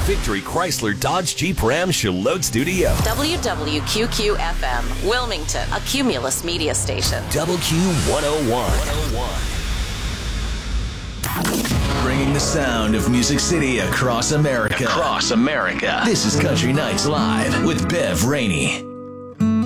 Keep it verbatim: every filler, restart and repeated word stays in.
Victory Chrysler Dodge Jeep Ram Charlotte Studio. W W Q Q F M, Wilmington, a Cumulus media station. W Q one oh one. Bringing the sound of Music City across America. Across America. This is Country Nights Live with Bev Rainey.